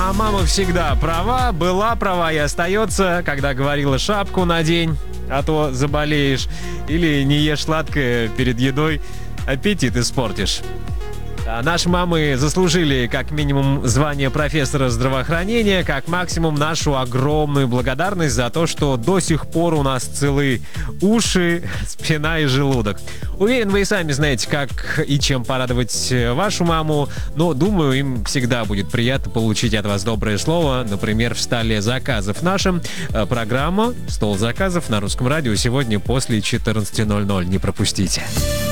А мама всегда права, была права и остается, когда говорила: шапку надень, а то заболеешь. Или не ешь сладкое перед едой, аппетит испортишь. Наши мамы заслужили как минимум звание профессора здравоохранения, как максимум нашу огромную благодарность за то, что до сих пор у нас целы уши, спина и желудок. Уверен, вы и сами знаете, как и чем порадовать вашу маму, но думаю, им всегда будет приятно получить от вас доброе слово, например, в столе заказов нашем. Программа «Стол заказов» на Русском радио сегодня после 14:00. Не пропустите.